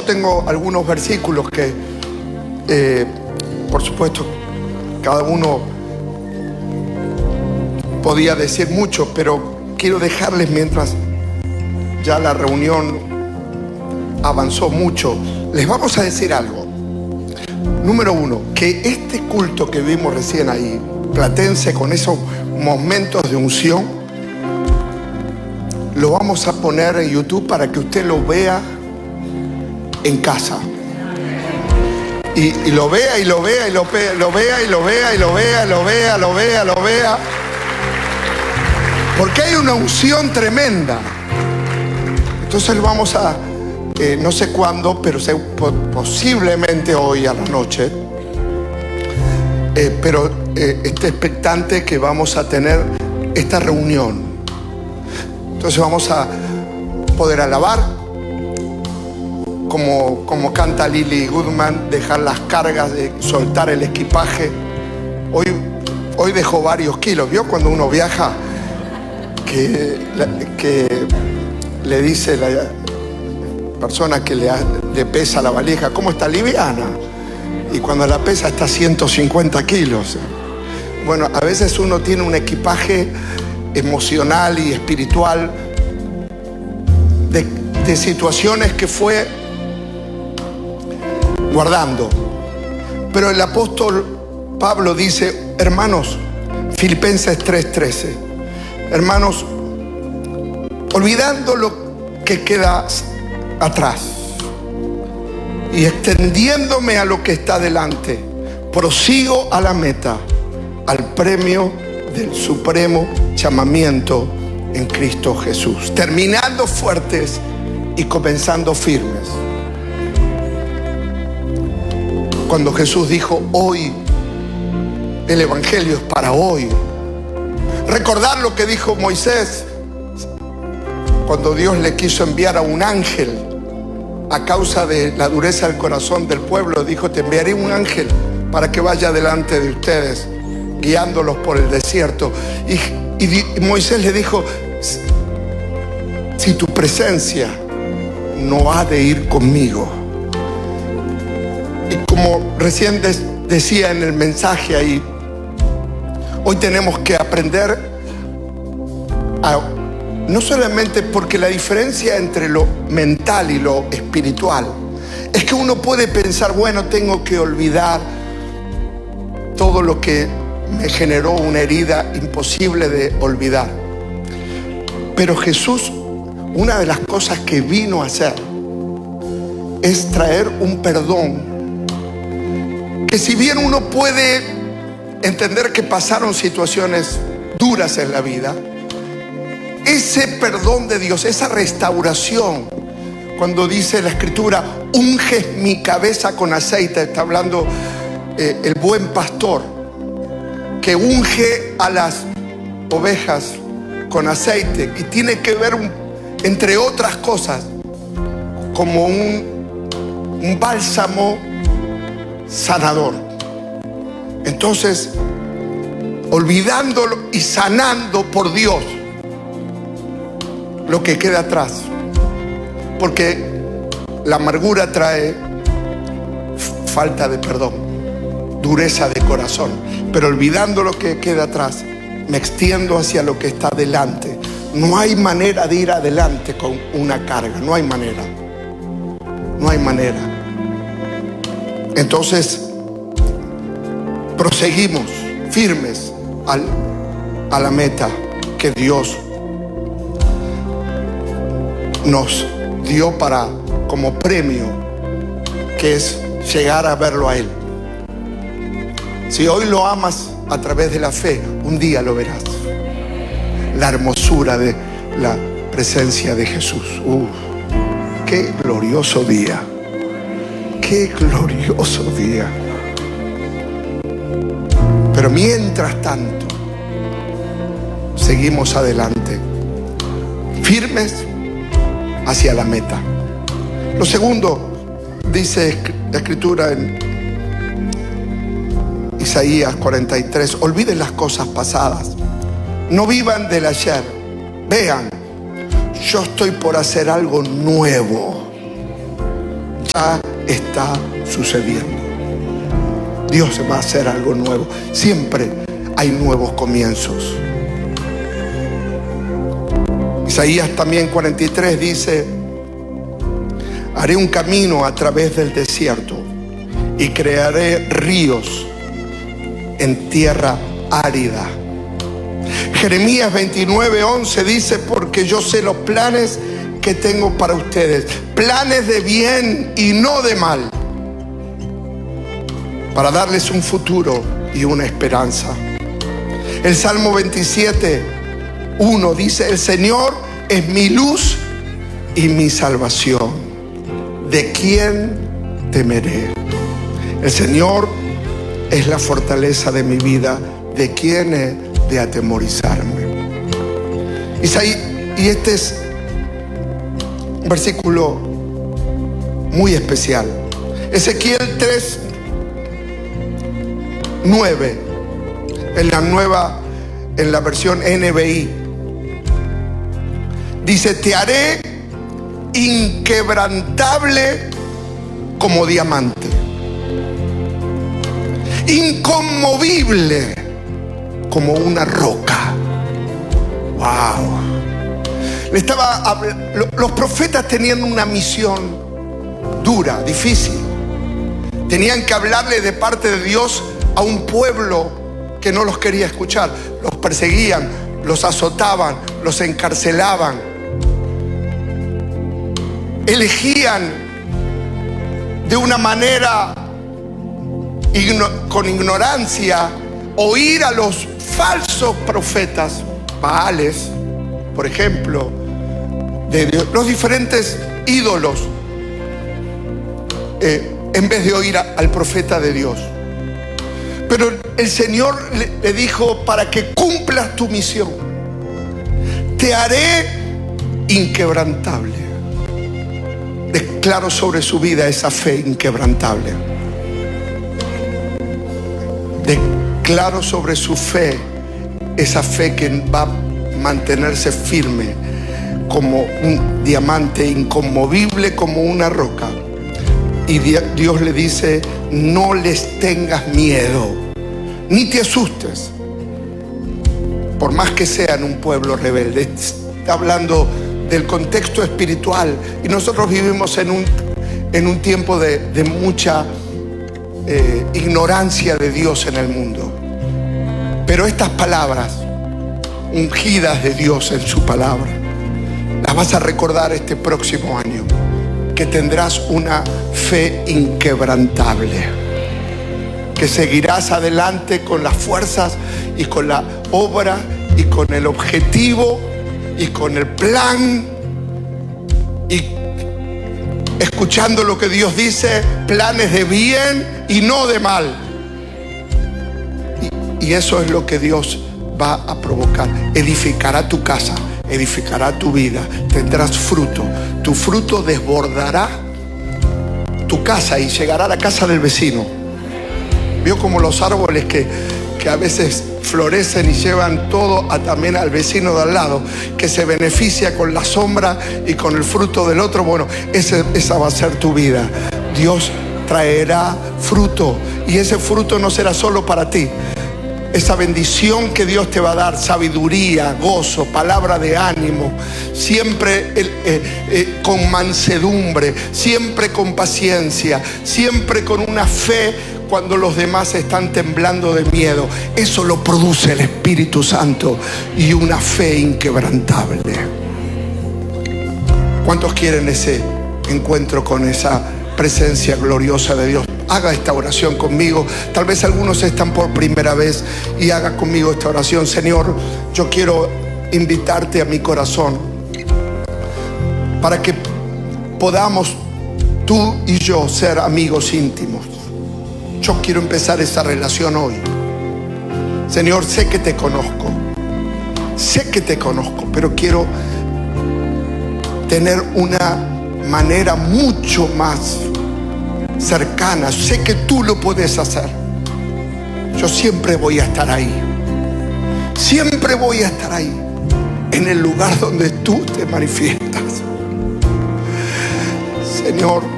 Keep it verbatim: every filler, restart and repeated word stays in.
tengo algunos versículos que, eh, por supuesto, cada uno podía decir mucho, pero quiero dejarles mientras ya la reunión avanzó mucho. Les vamos a decir algo. Número uno, que este culto que vimos recién ahí, platense, con esos momentos de unción, lo vamos a poner en YouTube para que usted lo vea en casa. Y, y lo vea y lo vea y lo, lo vea y lo vea y lo vea y lo vea, lo vea, lo vea. Porque hay una unción tremenda. Entonces vamos a, eh, no sé cuándo, pero se, posiblemente hoy a la noche. Eh, pero eh, esté expectante que vamos a tener esta reunión. Entonces vamos a poder alabar, como, como canta Lily Goodman, dejar las cargas, de soltar el equipaje. Hoy, hoy dejó varios kilos. ¿Vio cuando uno viaja que, que le dice la persona que le, le pesa la valija, ¿cómo está? Liviana. Y cuando la pesa está ciento cincuenta kilos. Bueno, a veces uno tiene un equipaje emocional y espiritual de, de situaciones que fue guardando. Pero el apóstol Pablo dice, hermanos, Filipenses tres trece, hermanos, olvidando lo que queda atrás y extendiéndome a lo que está delante, prosigo a la meta, al premio del supremo llamamiento en Cristo Jesús, terminando fuertes y comenzando firmes. Cuando Jesús dijo, hoy, el evangelio es para hoy. Recordar lo que dijo Moisés cuando Dios le quiso enviar a un ángel a causa de la dureza del corazón del pueblo. Dijo, te enviaré un ángel para que vaya delante de ustedes, guiándolos por el desierto. Y, y, y Moisés le dijo, si tu presencia no ha de ir conmigo. Y como recién des, decía en el mensaje ahí, hoy tenemos que aprender a, no solamente porque la diferencia entre lo mental y lo espiritual es que uno puede pensar, bueno, tengo que olvidar todo lo que me generó una herida imposible de olvidar. Pero Jesús, una de las cosas que vino a hacer es traer un perdón, que si bien uno puede entender que pasaron situaciones duras en la vida, ese perdón de Dios, esa restauración, cuando dice la Escritura, unge mi cabeza con aceite, está hablando eh, el buen pastor, que unge a las ovejas con aceite, y tiene que ver, un, entre otras cosas, como un, un bálsamo sanador. Entonces, olvidándolo y sanando por Dios lo que queda atrás, porque la amargura trae falta de perdón, dureza de corazón. Pero olvidando lo que queda atrás, me extiendo hacia lo que está delante. No hay manera de ir adelante con una carga, no hay manera, no hay manera. Entonces proseguimos firmes al, a la meta que Dios nos dio para, como premio, que es llegar a verlo a Él. Si hoy lo amas a través de la fe, un día lo verás. La hermosura de la presencia de Jesús. Uf, qué glorioso día. Qué glorioso día. Pero mientras tanto, seguimos adelante, firmes hacia la meta. Lo segundo, dice la Escritura en Isaías cuarenta y tres, olviden las cosas pasadas, no vivan del ayer, vean, yo estoy por hacer algo nuevo, ya está sucediendo. Dios va a hacer algo nuevo. Siempre hay nuevos comienzos. Isaías también cuarenta y tres dice: haré un camino a través del desierto y crearé ríos en tierra árida. Jeremías veintinueve once dice: porque yo sé los planes que tengo para ustedes, planes de bien y no de mal, para darles un futuro y una esperanza. El Salmo veintisiete uno dice: el Señor es mi luz y mi salvación. ¿De quién temeré? El Señor es la fortaleza de mi vida. ¿De quién he de atemorizarme? Isaías, y este es un versículo muy especial. Ezequiel tres nueve, en la nueva, en la versión N B I, dice: te haré inquebrantable como diamante, inconmovible como una roca. Wow. Le estaba, los profetas tenían una misión dura, difícil. Tenían que hablarle de parte de Dios a un pueblo que no los quería escuchar. Los perseguían, los azotaban, los encarcelaban. Elegían de una manera igno- con ignorancia oír a los falsos profetas, Baales, por ejemplo, de Dios, los diferentes ídolos, eh, en vez de oír a, al profeta de Dios. Pero el Señor le, le dijo: para que cumplas tu misión, te haré inquebrantable. Declaro sobre su vida esa fe inquebrantable. Declaro sobre su fe esa fe que va a mantenerse firme como un diamante, inconmovible como una roca. Y Dios le dice: no les tengas miedo, ni te asustes, por más que sean un pueblo rebelde. Está hablando del contexto espiritual, y nosotros vivimos en un, en un tiempo de, de mucha eh, ignorancia de Dios en el mundo. Pero estas palabras ungidas de Dios en su palabra, las vas a recordar este próximo año, que tendrás una fe inquebrantable, que seguirás adelante con las fuerzas y con la obra y con el objetivo y con el plan, y escuchando lo que Dios dice: planes de bien y no de mal. Y, y eso es lo que Dios va a provocar. Edificará tu casa, edificará tu vida, tendrás fruto. Tu fruto desbordará tu casa y llegará a la casa del vecino. Vio como los árboles que, que a veces florecen y llevan todo a, también al vecino de al lado, que se beneficia con la sombra y con el fruto del otro. Bueno, ese, esa va a ser tu vida. Dios traerá fruto, y ese fruto no será solo para ti. Esa bendición que Dios te va a dar: sabiduría, gozo, palabra de ánimo, siempre eh, eh, con mansedumbre, siempre con paciencia, siempre con una fe cuando los demás están temblando de miedo. Eso lo produce el Espíritu Santo, y una fe inquebrantable. ¿Cuántos quieren ese encuentro con esa presencia gloriosa de Dios? Haga esta oración conmigo. Tal vez algunos están por primera vez, y haga conmigo esta oración. Señor, yo quiero invitarte a mi corazón para que podamos tú y yo ser amigos íntimos. Yo quiero empezar esa relación hoy. Señor, sé que te conozco, sé que te conozco, pero quiero tener una manera mucho más cercana. Sé que tú lo puedes hacer. Yo siempre voy a estar ahí, siempre voy a estar ahí, en el lugar donde tú te manifiestas. Señor,